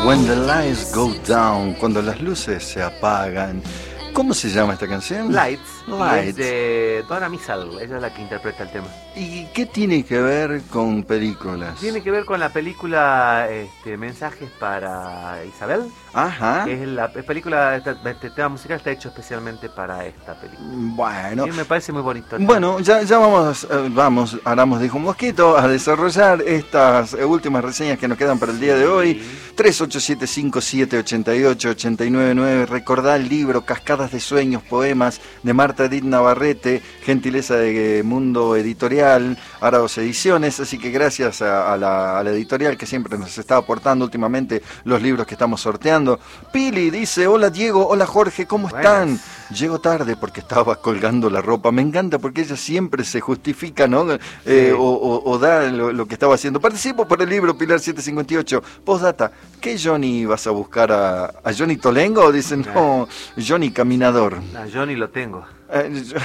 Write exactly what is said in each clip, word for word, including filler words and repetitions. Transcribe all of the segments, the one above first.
When the lights go down, cuando las luces se apagan. ¿Cómo se llama esta canción? Lights. Lights. Es de Donna Missal, ella es la que interpreta el tema. ¿Y qué tiene que ver con películas? Tiene que ver con la película este, Mensajes para Isabel. Ajá. Es la es película, este, este tema musical está hecho especialmente para esta película. Bueno. Y me parece muy bonito. Bueno, ya, ya vamos, eh, vamos, Aramos dijo un mosquito, a desarrollar estas eh, últimas reseñas que nos quedan para el día de hoy. tres ocho siete cinco siete ocho ocho ocho nueve nueve. Recordá el libro Cascadas de Sueños, Poemas de Marta Edith Navarrete, gentileza de Mundo Editorial, Araos Ediciones. Así que gracias a, a, la, a la editorial que siempre nos está aportando últimamente los libros que estamos sorteando. Pili dice: hola Diego, hola Jorge, ¿cómo están? Buenas. Llego tarde porque estaba colgando la ropa. Me encanta porque ella siempre se justifica, ¿no? Sí. Eh, o, o, o da lo, lo que estaba haciendo. Participo por el libro Pilar setecientos cincuenta y ocho. Postdata, ¿qué Johnny vas a buscar? ¿A, a Johnny Tolengo? Dicen, no, Johnny Caminador. A Johnny lo tengo. Eh, yo...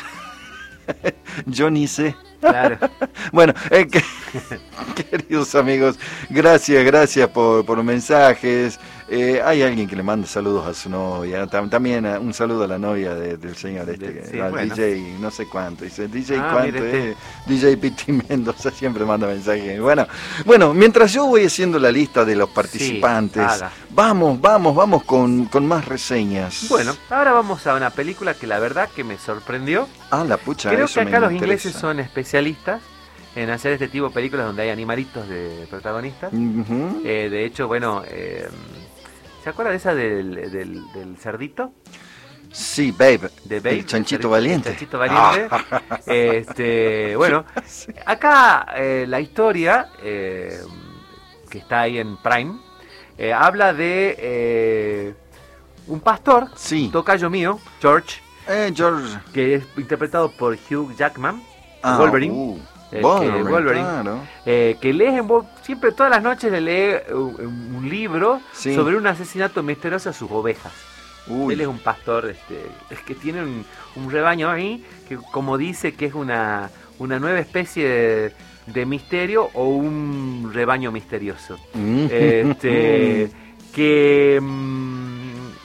Johnny C. Claro. Bueno, eh, que, queridos amigos, gracias, gracias por, por los mensajes. Eh, hay alguien que le manda saludos a su novia, Tam, también uh, un saludo a la novia de, del señor este, sí, al bueno. D J, no sé cuánto, dice D J ah, cuánto, este. eh, D J Piti Mendoza siempre manda mensajes. Bueno, bueno, mientras yo voy haciendo la lista de los participantes, sí, vamos, vamos, vamos con, con más reseñas. Bueno, ahora vamos a una película que la verdad que me sorprendió. Ah, la pucha, creo eso que acá me los interesa. ingleses son especialistas en hacer este tipo de películas donde hay animalitos de protagonistas. Uh-huh. eh, de hecho, bueno, eh, ¿se acuerda de esa del, del, del cerdito? Sí, Babe, de Babe el chanchito el, valiente. El chanchito valiente. Ah. Este, bueno, acá eh, la historia eh, que está ahí en Prime eh, habla de eh, un pastor, sí. tocayo mío, George, eh, George, que es interpretado por Hugh Jackman, ah, Wolverine. Uh. Eh, Wolverine, que, Wolverine claro. eh, que lee en, siempre todas las noches le lee un, un libro sí. sobre un asesinato misterioso a sus ovejas. Uy. Él es un pastor, este, es que tiene un, un rebaño ahí que, como dice, que es una, una nueva especie de, de misterio o un rebaño misterioso. Mm. Este, que mmm,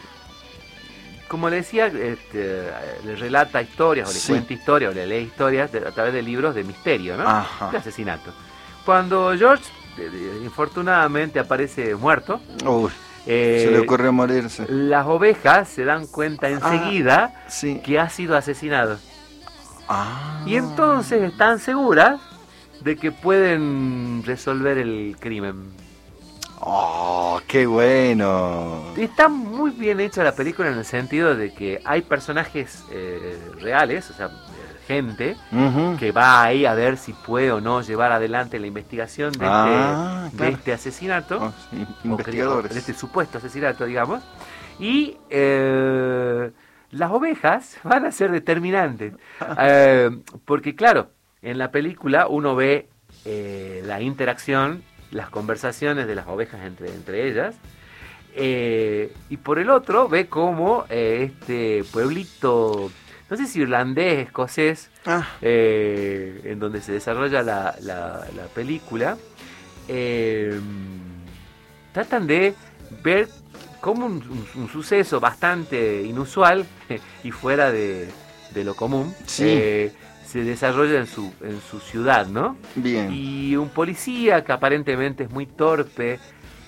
como le decía, este, le relata historias o le sí. cuenta historias o le lee historias de, a través de libros de misterio, ¿no? Ajá. De asesinato. Cuando George, eh, infortunadamente, aparece muerto, Uy, eh, se le ocurrió morirse. Las ovejas se dan cuenta enseguida ah, sí. que ha sido asesinado. Ah. Y entonces están seguras de que pueden resolver el crimen. ¡Oh, qué bueno! Está muy bien hecha la película en el sentido de que hay personajes eh, reales, o sea, gente uh-huh. que va ahí a ver si puede o no llevar adelante la investigación de, ah, este, claro. de este asesinato, oh, sí. investigadores, o, de este supuesto asesinato, digamos, y eh, las ovejas van a ser determinantes, eh, porque claro, en la película uno ve eh, la interacción, las conversaciones de las ovejas entre, entre ellas, eh, y por el otro ve cómo eh, este pueblito, no sé si irlandés, escocés, ah. eh, en donde se desarrolla la, la, la película, eh, tratan de ver cómo un, un, un suceso bastante inusual y fuera de, de lo común, sí. eh, se desarrolla en su, en su ciudad, ¿no? Bien. Y un policía que aparentemente es muy torpe,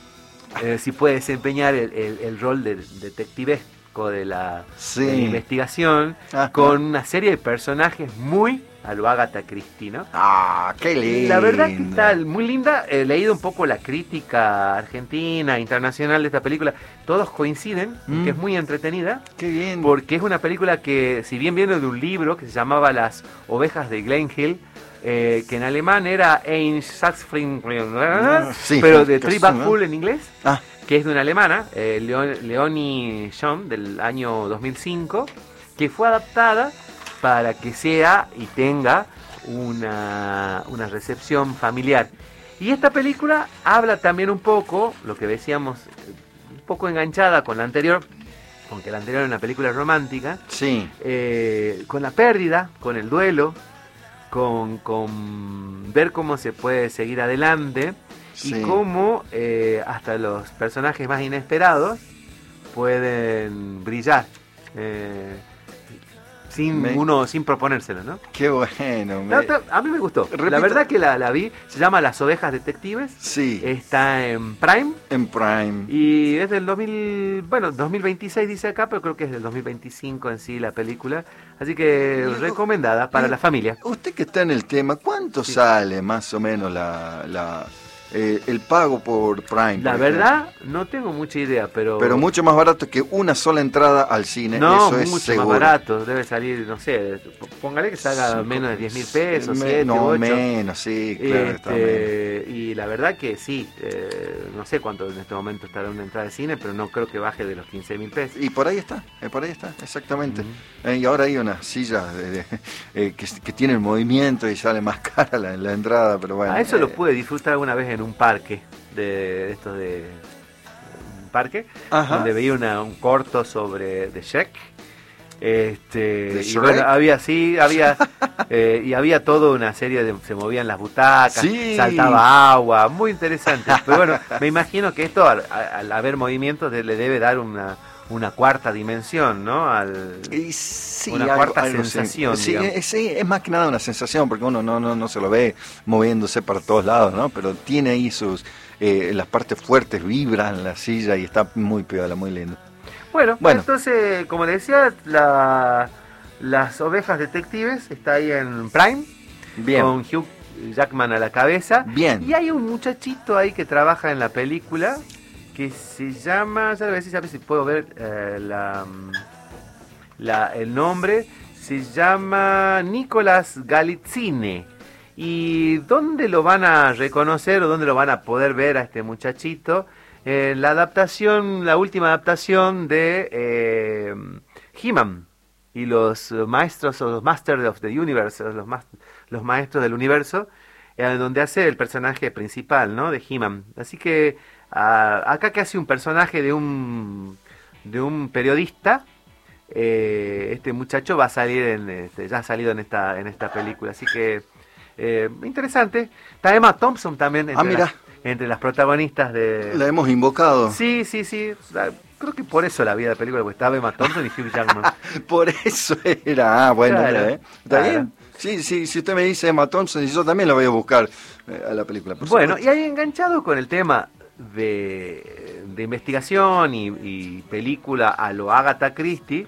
eh, si puede desempeñar el, el, el rol de detectivesco de la, sí. de la investigación, Ajá. con una serie de personajes muy a lo Agatha Christie, ¿no? ¡Ah, qué lindo! La verdad que está muy linda. He leído un poco la crítica argentina, internacional de esta película. Todos coinciden mm. en que es muy entretenida. ¡Qué bien! Porque es una película que, si bien viene de un libro que se llamaba Las ovejas de Glen Hill, eh, que en alemán era Ein Satzfring, sí, pero de Tribakul en inglés, ah. que es de una alemana, eh, Leon, Leonie Schoen, del año dos mil cinco, que fue adaptada para que sea y tenga una, una recepción familiar. Y esta película habla también un poco, lo que decíamos, un poco enganchada con la anterior, aunque la anterior era una película romántica, sí. eh, con la pérdida, con el duelo, con, con ver cómo se puede seguir adelante Sí. y cómo eh, hasta los personajes más inesperados pueden brillar eh, sin Me- uno sin proponérselo, ¿no? Qué bueno. me- La otra- a mí me gustó. Repito. La verdad que la, la vi. Se llama Las Ovejas Detectives. Sí, Está en Prime. en Prime. Y es del dos mil, bueno, dos mil veintiséis dice acá, pero creo que es del dos mil veinticinco en sí la película. Así que Y- recomendada para y- la familia. Usted que está en el tema, ¿cuánto Sí. sale más o menos la, la eh, el pago por Prime? La por verdad, no tengo mucha idea, pero... ejemplo? Pero mucho más barato que una sola entrada al cine, No, eso es mucho seguro. más barato. Debe salir, no sé, póngale que salga Cinco- menos de diez mil pesos, Me- siete, no, ocho. menos, sí, claro, está menos. Este, y la verdad que sí, eh, no sé cuánto en este momento estará una entrada de cine, pero no creo que baje de los quince mil pesos. Y por ahí está, eh, por ahí está, exactamente. Ujú. Eh, y ahora hay unas sillas de- de- eh, que, que tienen movimiento y sale más cara la, la entrada, pero bueno. A eso eh, lo pude disfrutar alguna vez en un parque, de, de estos de un parque, Ajá. donde veía una- un corto sobre The Shrek. Este, ¿De y Shrek? bueno, había sí, había eh, y había toda una serie de, se movían las butacas, Sí. saltaba agua, muy interesante. Pero bueno, me imagino que esto al, al haber movimientos de- le debe dar una, una cuarta dimensión, ¿no? Al, Y sí, una algo- cuarta algo así. sensación, Sí, digamos. eh, sí, es más que nada una sensación, porque uno no, no, no se lo ve moviéndose para todos lados, ¿no? Pero tiene ahí sus, eh, las partes fuertes, vibran la silla y está muy piola, muy lindo. Bueno, Bueno. entonces, como le decía, la, Las Ovejas Detectives está ahí en Prime, Bien, con Hugh Jackman a la cabeza. bien. Y hay un muchachito ahí que trabaja en la película que se llama, ya le voy a decir, a ver si puedo ver eh, la, la- el nombre, se llama Nicolas Galitzine. ¿Y dónde lo van a reconocer o dónde lo van a poder ver a este muchachito? Eh, la adaptación, la última adaptación de eh, He-Man y los eh, maestros o los Masters of the Universe, o los, mas- los maestros del universo, eh, donde hace el personaje principal, ¿no? De He-Man. Así que ah, acá que hace un personaje de un de un periodista, eh, este muchacho va a salir en este, ya ha salido en esta en esta película, así que eh, interesante. Está Emma Thompson también entre, Ah, mira. las, entre las protagonistas de... La hemos invocado. Sí, sí, sí. La- creo que por eso la vida de película, porque estaba Emma Thompson y Hugh Jackman. Por eso era. Ah, bueno, Claro, mira, ¿eh? ¿Está claro. bien? Sí, sí, si usted me dice Emma Thompson, yo también la voy a buscar eh, a la película. Por Bueno, y supuesto. ahí enganchado con el tema de, de investigación y, y película a lo Agatha Christie,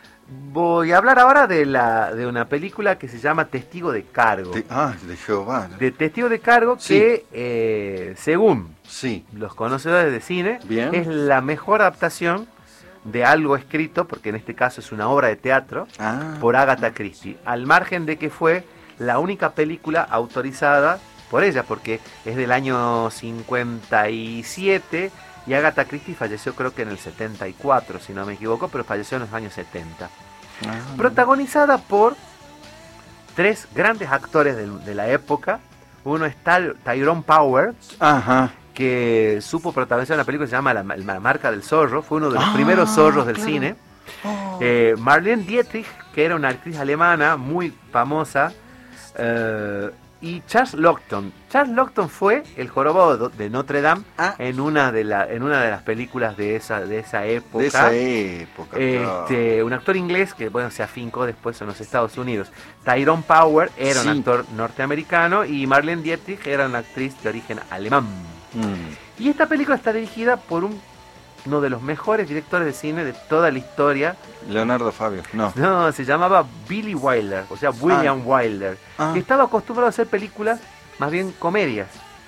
voy a hablar ahora de la de una película que se llama Testigo de Cargo. Te- ah, de Jehová. De Testigo de Cargo Sí. que, eh, según Sí, los conocedores de cine, Bien. es la mejor adaptación de algo escrito, porque en este caso es una obra de teatro, ah, por Agatha Christie, al margen de que fue la única película autorizada por ella, porque es del año cincuenta y siete y Agatha Christie falleció creo que en el setenta y cuatro, si no me equivoco, pero falleció en los años setenta. ah, Protagonizada por tres grandes actores de, de la época. Uno es Tal- Tyrone Power, ajá. que supo protagonizar una película que se llama La, la Marca del Zorro, fue uno de los Ah, primeros zorros del claro. cine. Oh. Eh, Marlene Dietrich, que era una actriz alemana muy famosa, eh, y Charles Lockton. Charles Lockton fue el jorobado de Notre Dame Ah. en una de la, en una de las películas de esa de esa época. De esa época. claro. Este, un actor inglés que bueno se afincó después en los Estados Unidos. Tyrone Power era Sí. un actor norteamericano y Marlene Dietrich era una actriz de origen alemán. Mm. Y esta película está dirigida por un, uno de los mejores directores de cine de toda la historia. Leonardo Fabio, no. No, se llamaba Billy Wilder, o sea, William Wilder. Ah. Que estaba acostumbrado a hacer películas, más bien comedias.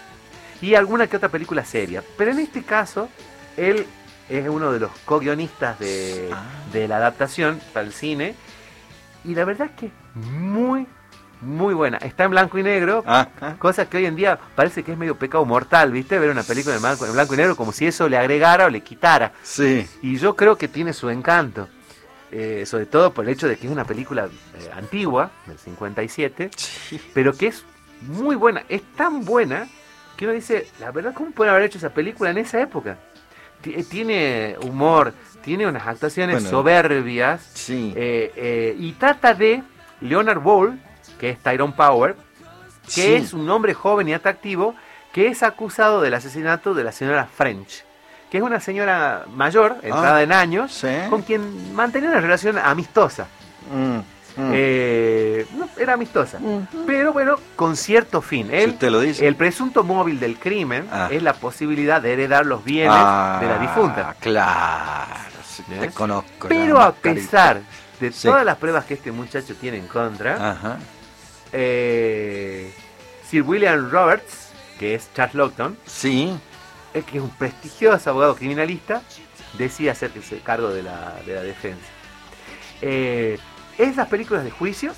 Y alguna que otra película seria. Pero en este caso, él es uno de los co-guionistas de, Ah. de la adaptación para el cine. Y la verdad es que muy, muy buena. Está en blanco y negro. Ah, ah. Cosa que hoy en día parece que es medio pecado mortal, ¿viste? Ver una película en blanco, en blanco y negro como si eso le agregara o le quitara. Sí. Y yo creo que tiene su encanto. Eh, sobre todo por el hecho de que es una película eh, antigua, del cincuenta y siete, Sí. pero que es muy buena. Es tan buena que uno dice, la verdad, ¿cómo pueden haber hecho esa película en esa época? T- Tiene humor, tiene unas actuaciones Bueno. soberbias, Sí. eh, eh, y trata de Leonard Ball, que es Tyrone Power, que Sí. es un hombre joven y atractivo que es acusado del asesinato de la señora French, que es una señora mayor, entrada Ah, en años, sí. con quien mantenía una relación amistosa. Mm, mm. Eh, no, era amistosa, Ujú. pero bueno, con cierto fin. Si Él, usted lo dice. el presunto móvil del crimen Ah. es la posibilidad de heredar los bienes Ah, de la difunta. Claro, sí, te ¿Eh? conozco. Pero la a mascarita. pesar de Sí. todas las pruebas que este muchacho tiene en contra, Ajá. eh, Sir William Roberts, que es Charles Lawton, Sí. eh, que es un prestigioso abogado criminalista, decide hacerse cargo de la, de la defensa. Eh, esas películas de juicio,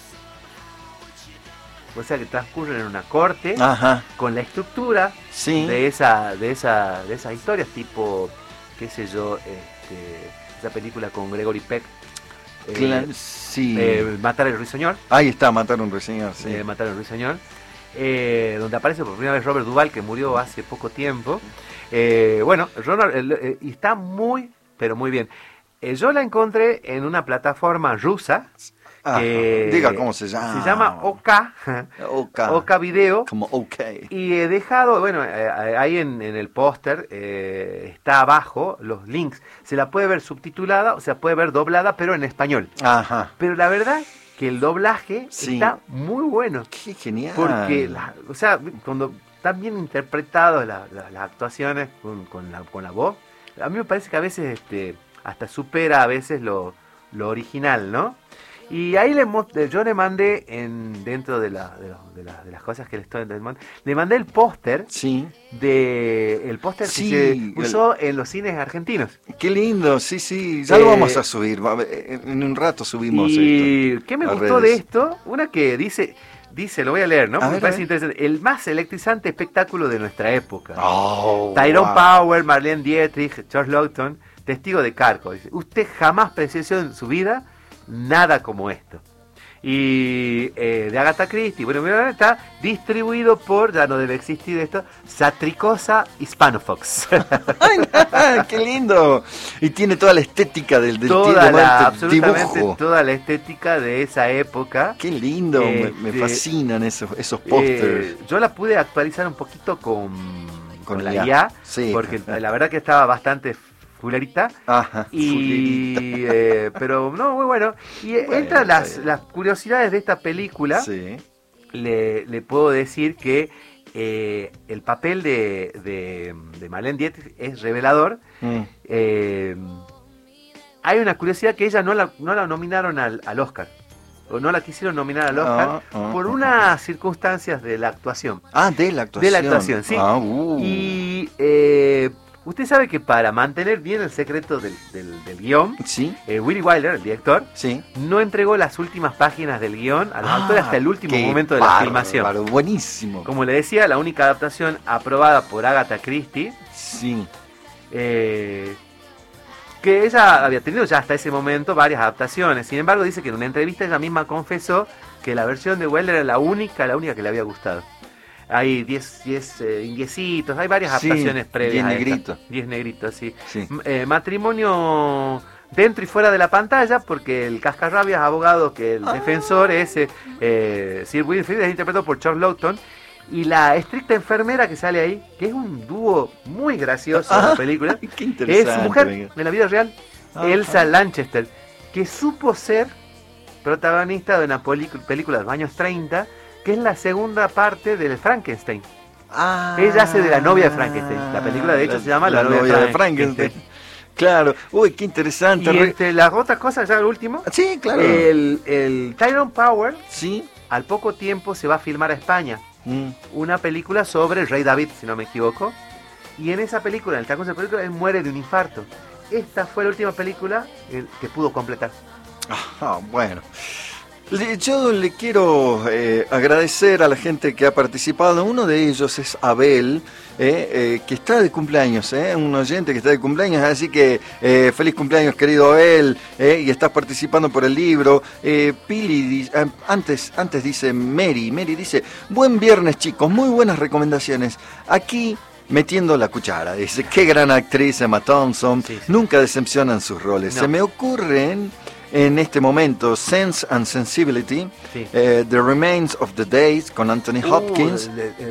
o sea que transcurren en una corte, Ajá. con la estructura Sí. de esa, de esa, de esas historias, tipo, qué sé yo, este, esa película con Gregory Peck, eh, Cla- sí. eh, Matar al Ruiseñor, Ahí está, Matar a un ruiseñor, sí. eh, Matar al Ruiseñor, eh, donde aparece por primera vez Robert Duvall, que murió hace poco tiempo. Eh, bueno, Ronald, eh, eh, y está muy, pero muy bien. Eh, yo la encontré en una plataforma rusa. Ajá. que Diga cómo se llama. Se llama Oka, Oka. Oka Video. Como OK. Y he dejado, bueno, eh, ahí en, en el póster eh, está abajo los links. Se la puede ver subtitulada, o sea, puede ver doblada, pero en español. Ajá. Pero la verdad que el doblaje Sí. está muy bueno. Qué genial. Porque, la- o sea, cuando están bien interpretadas la- la- las actuaciones con, con la, con la voz, a mí me parece que a veces este, hasta supera a veces lo, lo original, ¿no? Y ahí le, mo- yo le mandé, en, dentro de, la, de, lo- de la- de las cosas que le estoy mandando, le mandé el póster Sí. de el póster Sí, que se el- usó en los cines argentinos. Qué lindo, sí, sí. Ya Eh, lo vamos a subir. va- En un rato subimos Y esto. ¿qué me a gustó redes. de esto? Una que dice, dice, lo voy a leer, ¿no? A Porque me ver, parece a ver. interesante. El más electrizante espectáculo de nuestra época. Oh, Tyrone wow. Power, Marlene Dietrich, George Lawton, testigo de Carco. Dice, usted jamás presenció en su vida nada como esto. Y eh, de Agatha Christie, bueno, mira, está distribuido por, ya no debe existir esto, Satricosa Hispanofox. Ay, qué lindo. Y tiene toda la estética del, del toda del la, absolutamente dibujo. toda la estética de esa época. Qué lindo, Eh, me, me de- fascinan esos, esos pósters. Eh, yo la pude actualizar un poquito con, con, Con la I A. I A, Sí. porque la verdad que estaba bastante fulerita. Ajá, Y fulerita. eh, pero no, muy bueno. Y eh, Bueno, entre está las, bien. las curiosidades de esta película, Sí. le, le puedo decir que eh, el papel de, de, de Marlene Dietrich es revelador. Mm. Eh, hay una curiosidad que ella no la, no la nominaron al, al Oscar. O no la quisieron nominar al Oscar Ah, ah, por ah, unas circunstancias de la actuación. Ah, de la actuación. De la actuación, sí. Ah, uh. Y eh, usted sabe que para mantener bien el secreto del, del, del guión, Sí, eh, Willy Wilder, el director, sí. no entregó las últimas páginas del guión a los Ah, autores hasta el último qué momento de la bárbaro, filmación. Buenísimo. Como le decía, la única adaptación aprobada por Agatha Christie, Sí. eh, que ella había tenido ya hasta ese momento varias adaptaciones. Sin embargo, dice que en una entrevista ella misma confesó que la versión de Wilder era la única, la única que le había gustado. Hay diez eh, indiecitos, hay varias Sí, adaptaciones previas. diez a esta. negritos. diez negritos, sí. Sí. M- eh, matrimonio dentro y fuera de la pantalla, porque el cascarrabias abogado, que el Ah. defensor es eh, eh, Sir Wilfrid, es interpretado por Charles Lawton. Y la estricta enfermera que sale ahí, que es un dúo muy gracioso en Ah, la película, qué interesante. es su mujer venga. en la vida real, Ajá. Elsa Lanchester, que supo ser protagonista de una pelicu- película de los años treinta, que es la segunda parte del Frankenstein. Ah, Ella hace de la novia de Frankenstein. La película, de hecho, se llama La novia de Frankenstein. Claro. Uy, qué interesante. Y Re- entre las otras cosas, ya el último, Sí, claro. el, el Tyrone Power, Sí. al poco tiempo se va a filmar a España. Mm. Una película sobre el rey David, si no me equivoco. Y en esa película, en el transcurso de la película, él muere de un infarto. Esta fue la última película eh, que pudo completar. Ah, bueno. Le- Yo le quiero eh, agradecer a la gente que ha participado. Uno de ellos es Abel, eh, eh, que está de cumpleaños, eh, un oyente que está de cumpleaños. Así que eh, feliz cumpleaños, querido Abel, eh, y estás participando por el libro. Eh, Pili, di- eh, antes, antes dice Mary, Mary dice, buen viernes chicos, muy buenas recomendaciones. Aquí metiendo la cuchara, dice, qué gran actriz Emma Thompson, Sí, sí. nunca decepcionan sus roles. No. Se me ocurren en este momento Sense and Sensibility, Sí. eh, The Remains of the Days con Anthony Hopkins. Uh, le- le- lo que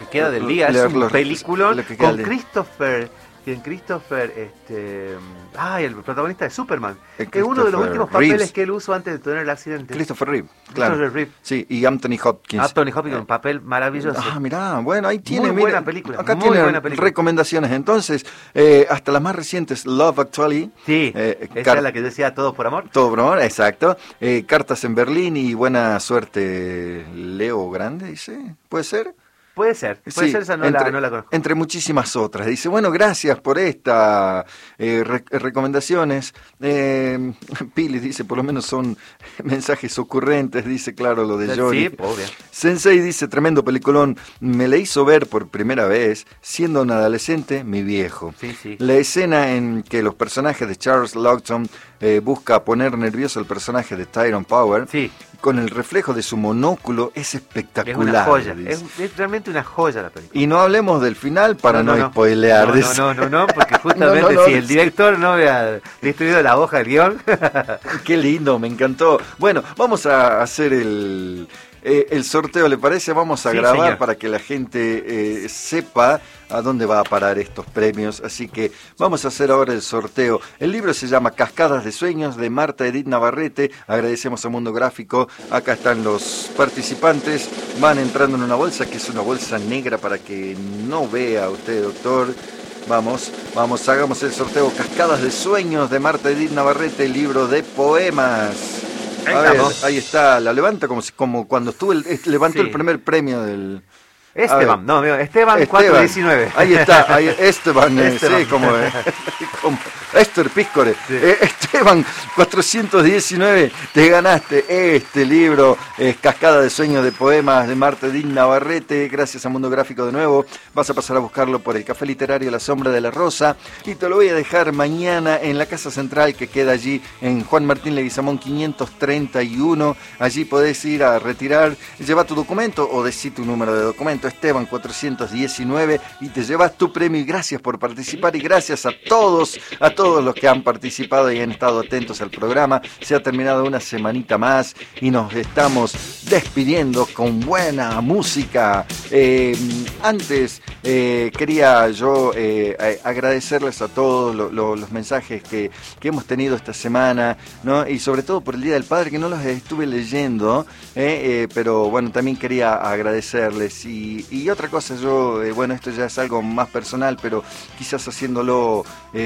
queda del día. Leer Es un los- peliculón lo que queda con del día. Christopher, quien Christopher, este, ay, el protagonista de Superman, El que es uno de los Christopher últimos papeles Reeves. que él usó antes de tener el accidente. Christopher Reeve, claro. Christopher Reeve. Sí, y Anthony Hopkins. Anthony Hopkins, un papel maravilloso. Ah, mirá, bueno, ahí tiene, Muy mira, buena película, acá muy tiene buena película. recomendaciones. Entonces, eh, hasta las más recientes, Love Actually. Sí, eh, esa car- es la que decía Todo por Amor. Todo broma, exacto. Eh, Cartas en Berlín y Buena Suerte, Leo Grande, dice. ¿Puede ser? Puede ser, puede Sí, ser, esa no, entre, la, no la conozco. entre muchísimas otras. Dice, bueno, gracias por estas eh, re- recomendaciones. Eh, Pili dice, por lo menos son mensajes ocurrentes, dice, claro, lo de Johnny. Sí, obvio. Sensei dice, tremendo peliculón, me le hizo ver por primera vez, siendo un adolescente, mi viejo. Sí, sí. La escena en que los personajes de Charles Laughton eh, busca poner nervioso al personaje de Tyrone Power, Sí, con el reflejo de su monóculo, es espectacular. es una joya, dice. es, es realmente una joya la película. Y no hablemos del final para no, spoilear. No, dice. no, no, no, porque justamente No, no, no, si el dice. director no hubiera destruido la hoja del guión. Qué lindo, me encantó. Bueno, vamos a hacer el, eh, el sorteo, ¿le parece? Vamos a Sí, grabar señor. para que la gente eh, sepa a dónde va a parar estos premios. Así que vamos a hacer ahora el sorteo. El libro se llama Cascadas de Sueños, de Marta Edith Navarrete. Agradecemos a Mundo Gráfico. Acá están los participantes. Van entrando en una bolsa, que es una bolsa negra para que no vea usted, doctor. Vamos, vamos, hagamos el sorteo. Cascadas de Sueños, de Marta Edith Navarrete, libro de poemas. Ahí A ver, estamos. ahí está, la levanta como si, como cuando estuvo el, eh, levantó Sí. el primer premio del Esteban, no, amigo, Esteban, Esteban. cuatro diecinueve. Ahí está, ahí, Esteban, eh, Esteban. sí, como, eh, como Esther Píscore. Sí. Eh, Esteban, cuatrocientos diecinueve, te ganaste este libro, eh, Cascada de Sueños de Poemas, de Marta Edith Navarrete. Gracias a Mundo Gráfico de nuevo. Vas a pasar a buscarlo por el Café Literario La Sombra de la Rosa, y te lo voy a dejar mañana en la Casa Central, que queda allí en Juan Martín Leguizamón quinientos treinta y uno. Allí podés ir a retirar, lleva tu documento o decí tu número de documento, Esteban cuatrocientos diecinueve, y te llevas tu premio. Y gracias por participar, y gracias a todos, a todos los que han participado y han estado atentos al programa. Se ha terminado una semanita más y nos estamos despidiendo con buena música. Eh, antes eh, quería yo eh, a- agradecerles a todos lo- lo- los mensajes que, que hemos tenido esta semana, ¿no? Y sobre todo por el Día del Padre, que no los estuve leyendo, eh, eh, pero bueno, también quería agradecerles. Y, y otra cosa, yo, eh, bueno, esto ya es algo más personal, pero quizás haciéndolo,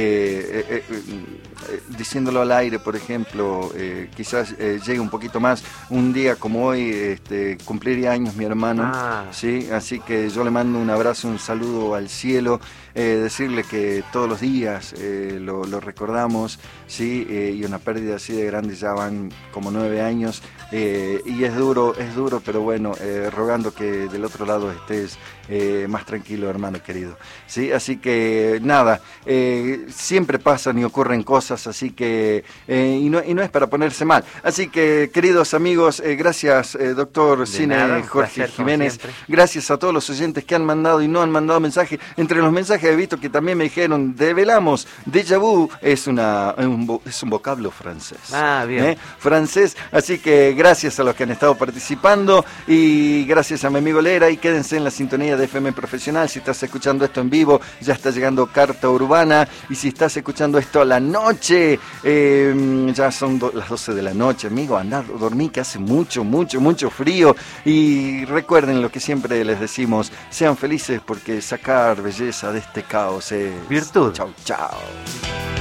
eh, eh, eh, eh, diciéndolo al aire, por ejemplo, eh, quizás eh, llegue un poquito más. Un día como hoy, este, cumpliría años mi hermano, Ah. ¿sí? Así que yo le mando un abrazo, un saludo al cielo, eh, decirle que todos los días eh, lo, lo recordamos, ¿sí? Eh, y una pérdida así de grande, ya van como nueve años, eh, y es duro, es duro, pero bueno, eh, rogando que del otro lado estés eh, más tranquilo, hermano querido, ¿sí? Así que nada, eh, siempre pasan y ocurren cosas, así que, eh, y, no, y no es para ponerse mal. Así que, queridos amigos, eh, gracias, eh, doctor De Cine nada, un Jorge placer, como Jiménez, siempre. gracias a todos los oyentes que han mandado y no han mandado mensaje. Entre los mensajes he visto que también me dijeron, develamos, déjà vu es, una, un, vo- es un vocablo francés. Ah, bien. ¿Eh? Francés, así que gracias a los que han estado participando y gracias a mi amigo Lera, y quédense en la sintonía de F M Profesional. Si estás escuchando esto en vivo, ya está llegando Carta Urbana, y si estás escuchando esto a la noche, eh, ya son do- las doce de la noche, amigo, andá a dormir, que hace mucho, mucho, mucho frío. Y recuerden lo que siempre les decimos, sean felices, porque sacar belleza de este caos es Virtud. Chau, chau.